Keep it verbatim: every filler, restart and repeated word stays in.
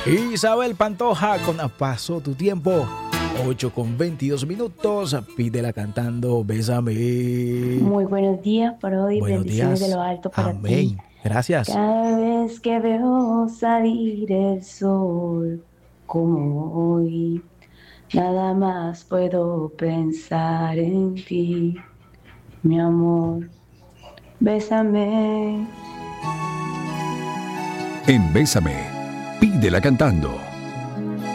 Isabel Pantoja con Pasó tu tiempo. ocho con veintidós minutos. Pídela cantando Bésame. Muy buenos días para hoy, Buenos bendiciones de días. lo alto para ti. Amén. Gracias. Cada vez que veo salir el sol como hoy, nada más puedo pensar en ti, mi amor. Bésame. En Bésame, pídela cantando.